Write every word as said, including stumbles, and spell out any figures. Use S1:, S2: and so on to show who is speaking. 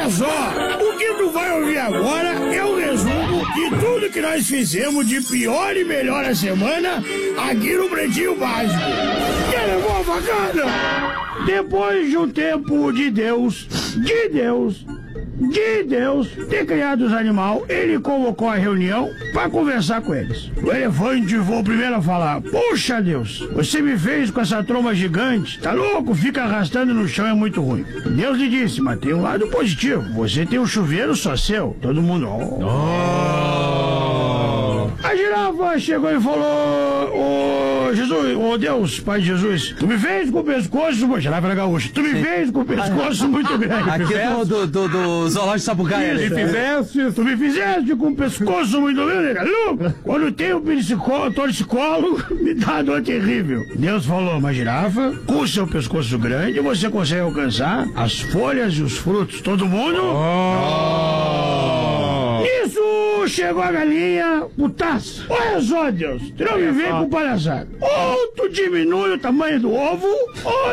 S1: Olha só, o que tu vai ouvir agora é o resumo de tudo que nós fizemos de pior e melhor a semana aqui no Pretinho Básico. Que levou bacana? Depois de um tempo de Deus, de Deus, de Deus ter criado os animais, ele convocou a reunião para conversar com eles. O elefante foi o primeiro a falar: puxa Deus, você me fez com essa tromba gigante, tá louco? Fica arrastando no chão, é muito ruim. Deus lhe disse: mas tem um lado positivo, você tem um chuveiro só seu. Todo mundo... Oh. Oh. A girafa chegou e falou: ô oh, Jesus, ô oh Deus, Pai de Jesus, tu me fez com o pescoço, pô, girafa era gaúcha, tu me fez com o pescoço muito grande.
S2: Aqui é do, do, do zoológico Sapucaia.
S1: Tu me fizeste, tu me fizeste com o pescoço muito grande, louco. Quando tem o torcicolo, me dá uma dor terrível. Deus falou: mas girafa, com o seu pescoço grande, você consegue alcançar as folhas e os frutos. Todo mundo? Oh. Isso chegou a galinha, putaça. Olha só, Deus, tu não me vem com palhaçada. Ou tu diminui o tamanho do ovo, ou